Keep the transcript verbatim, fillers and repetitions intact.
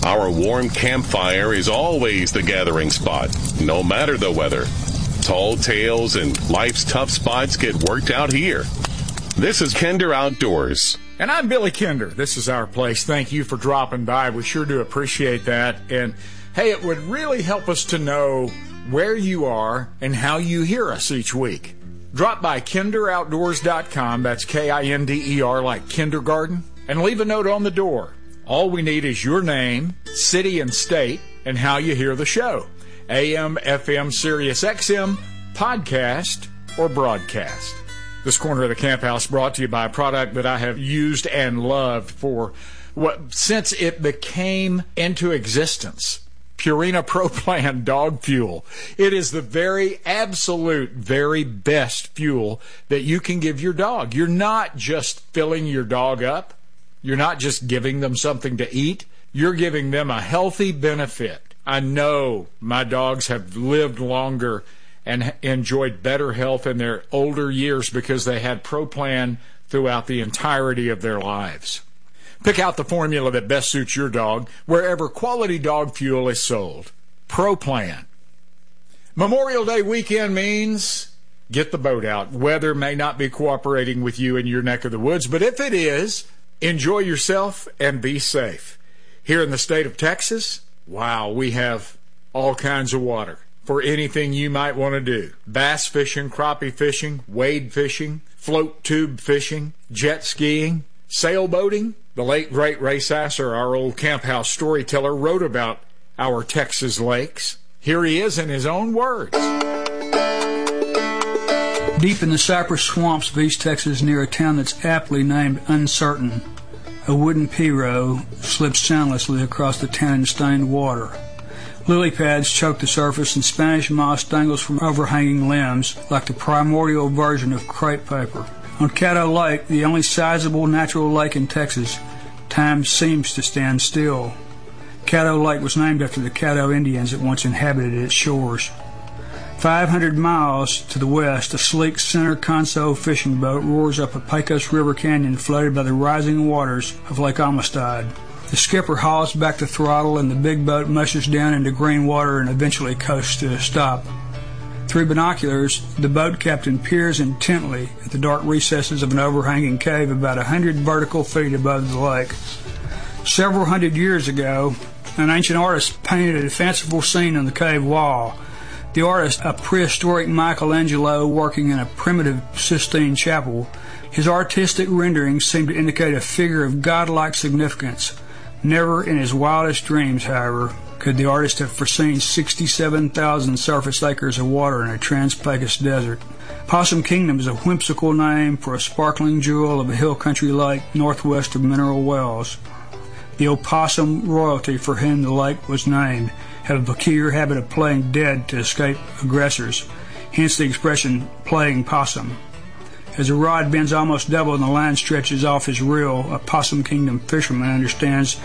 Our warm campfire is always the gathering spot, no matter the weather. Tall tales and life's tough spots get worked out here. This is Kinder Outdoors. And I'm Billy Kinder. This is our place. Thank you for dropping by. We sure do appreciate that. And, hey, it would really help us to know where you are and how you hear us each week. Drop by kinder outdoors dot com, that's K I N D E R like kindergarten, and leave a note on the door. All we need is your name, city and state, and how you hear the show. A M, F M, Sirius X M, podcast, or broadcast. This corner of the Camp House brought to you by a product that I have used and loved for what since it became into existence. Purina Pro Plan Dog Fuel. It is the very absolute, very best fuel that you can give your dog. You're not just filling your dog up. You're not just giving them something to eat. You're giving them a healthy benefit. I know my dogs have lived longer and enjoyed better health in their older years because they had Pro Plan throughout the entirety of their lives. Pick out the formula that best suits your dog wherever quality dog fuel is sold. Pro Plan. Memorial Day weekend means get the boat out. Weather may not be cooperating with you in your neck of the woods, but if it is, enjoy yourself and be safe. Here in the state of Texas, wow, we have all kinds of water for anything you might want to do. Bass fishing, crappie fishing, wade fishing, float tube fishing, jet skiing, sailboating. The late, great Ray Sasser, our old Camp House storyteller, wrote about our Texas lakes. Here he is in his own words. Deep in the cypress swamps of East Texas, near a town that's aptly named Uncertain, a wooden pirogue slips soundlessly across the tan-stained water. Lily pads choke the surface, and Spanish moss dangles from overhanging limbs like the primordial version of crepe paper. On Caddo Lake, the only sizable natural lake in Texas, time seems to stand still. Caddo Lake was named after the Caddo Indians that once inhabited its shores. Five hundred miles to the west, a sleek center console fishing boat roars up a Pecos River canyon floated by the rising waters of Lake Amistad. The skipper hauls back the throttle and the big boat mushes down into green water and eventually coasts to a stop. Through binoculars, the boat captain peers intently at the dark recesses of an overhanging cave about a hundred vertical feet above the lake. Several hundred years ago, an ancient artist painted a fanciful scene on the cave wall. The artist, a prehistoric Michelangelo working in a primitive Sistine chapel, his artistic renderings seemed to indicate a figure of godlike significance. Never in his wildest dreams, however, could the artist have foreseen sixty-seven thousand surface acres of water in a trans-Pecos desert. Possum Kingdom is a whimsical name for a sparkling jewel of a hill country lake northwest of Mineral Wells. The opossum royalty for whom the lake was named have a peculiar habit of playing dead to escape aggressors, hence the expression playing possum. As the rod bends almost double and the line stretches off his reel, a Possum Kingdom fisherman understands